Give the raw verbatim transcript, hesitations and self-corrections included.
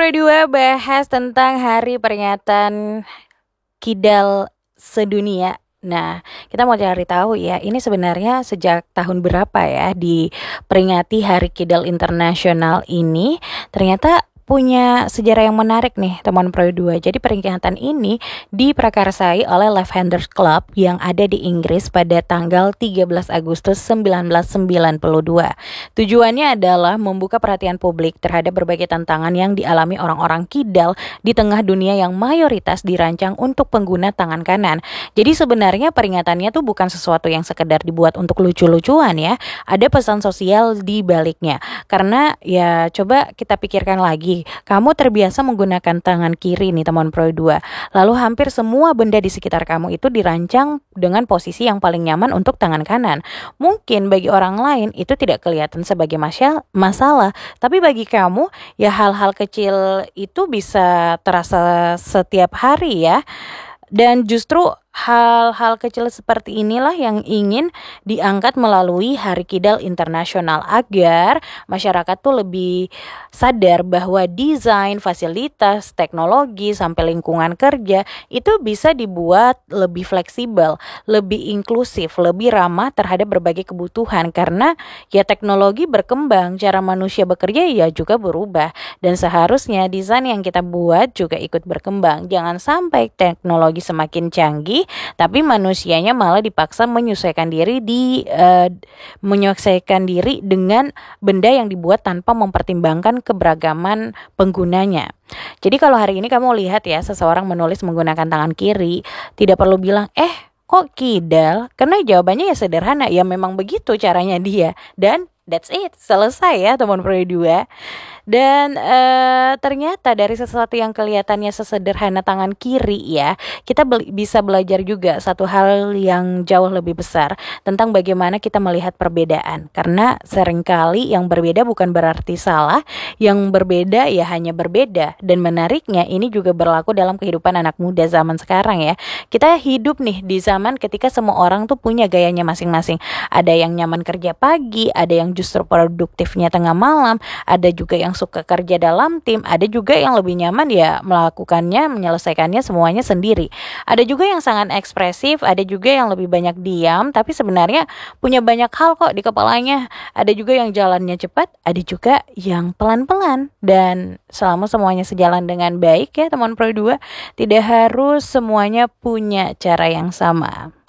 Pro dua bahas tentang hari peringatan kidal sedunia. Nah, kita mau cari tahu ya, ini sebenarnya sejak tahun berapa ya diperingati Hari Kidal Internasional ini. Ternyata punya sejarah yang menarik nih teman Pro dua. Jadi peringatan ini diprakarsai oleh Left Handers Club yang ada di Inggris pada tanggal tiga belas Agustus seribu sembilan ratus sembilan puluh dua. Tujuannya adalah membuka perhatian publik terhadap berbagai tantangan yang dialami orang-orang kidal di tengah dunia yang mayoritas dirancang untuk pengguna tangan kanan. Jadi sebenarnya peringatannya tuh bukan sesuatu yang sekedar dibuat untuk lucu-lucuan ya. Ada pesan sosial di baliknya. Karena ya coba kita pikirkan lagi, kamu terbiasa menggunakan tangan kiri nih teman Pro dua. Lalu hampir semua benda di sekitar kamu itu dirancang dengan posisi yang paling nyaman untuk tangan kanan. Mungkin bagi orang lain itu tidak kelihatan sebagai masalah, tapi bagi kamu ya hal-hal kecil itu bisa terasa setiap hari ya. Dan justru hal-hal kecil seperti inilah yang ingin diangkat melalui Hari Kidal Internasional agar masyarakat tuh lebih sadar bahwa desain, fasilitas, teknologi, sampai lingkungan kerja itu bisa dibuat lebih fleksibel, lebih inklusif, lebih ramah terhadap berbagai kebutuhan. Karena ya teknologi berkembang, cara manusia bekerja ya juga berubah. Dan seharusnya desain yang kita buat juga ikut berkembang. Jangan sampai teknologi semakin canggih tapi manusianya malah dipaksa menyesuaikan diri di uh, menyesuaikan diri dengan benda yang dibuat tanpa mempertimbangkan keberagaman penggunanya. Jadi kalau hari ini kamu lihat ya seseorang menulis menggunakan tangan kiri, tidak perlu bilang eh kok kidal, karena jawabannya ya sederhana, ya memang begitu caranya dia dan that's it, selesai ya teman Pro dua. Dan uh, ternyata dari sesuatu yang kelihatannya sesederhana tangan kiri ya, kita be- bisa belajar juga satu hal yang jauh lebih besar tentang bagaimana kita melihat perbedaan. Karena seringkali yang berbeda bukan berarti salah, yang berbeda ya hanya berbeda. Dan menariknya ini juga berlaku dalam kehidupan anak muda zaman sekarang ya. Kita hidup nih di zaman ketika semua orang tuh punya gayanya masing-masing. Ada yang nyaman kerja pagi, ada yang justru produktifnya tengah malam, ada juga yang suka kerja dalam tim, ada juga yang lebih nyaman ya melakukannya, menyelesaikannya semuanya sendiri. Ada juga yang sangat ekspresif, ada juga yang lebih banyak diam, tapi sebenarnya punya banyak hal kok di kepalanya. Ada juga yang jalannya cepat, ada juga yang pelan-pelan. Dan selama semuanya sejalan dengan baik ya teman Pro dua, tidak harus semuanya punya cara yang sama.